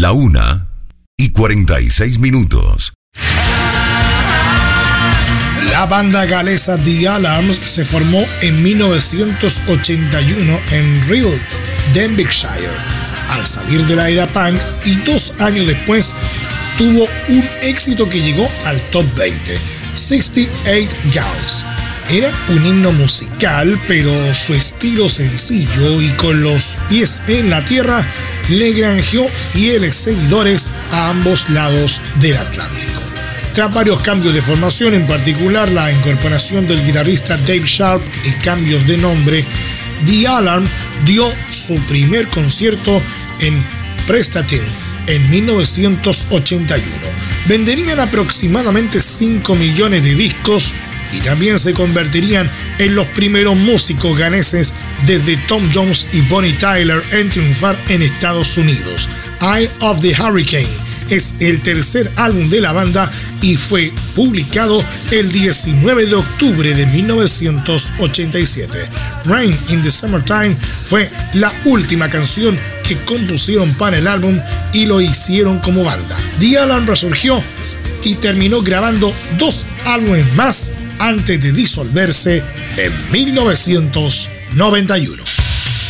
1:46. La banda galesa The Alarms se formó en 1981 en Rhyl, Denbighshire, al salir de la era punk, y 2 años después tuvo un éxito que llegó al top 20, 68 Gals. Era un himno musical, pero su estilo sencillo y con los pies en la tierra le granjeó fieles seguidores a ambos lados del Atlántico. Tras varios cambios de formación, en particular la incorporación del guitarrista Dave Sharp y cambios de nombre, The Alarm dio su primer concierto en Prestatyn en 1981. Venderían aproximadamente 5 millones de discos y también se convertirían en los primeros músicos ganeses desde Tom Jones y Bonnie Tyler en triunfar en Estados Unidos. Eye of the Hurricane es el tercer álbum de la banda y fue publicado el 19 de octubre de 1987. Rain in the Summertime fue la última canción que compusieron para el álbum y lo hicieron como banda. The Alarm resurgió y terminó grabando 2 álbumes más antes de disolverse en 1991.